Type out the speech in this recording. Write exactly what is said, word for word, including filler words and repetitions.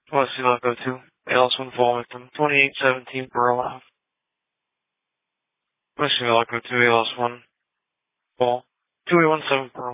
What's the logo to? A L S one fall victim. twenty-eight seventeen per alive. What's the logo to? A L S one fall. two eight one seven per